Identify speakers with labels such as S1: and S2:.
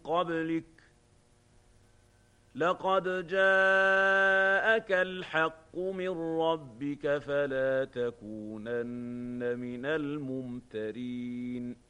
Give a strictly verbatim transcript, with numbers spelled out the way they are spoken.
S1: قبلك لقد جاءك الحق من ربك فلا تكونن من الممترين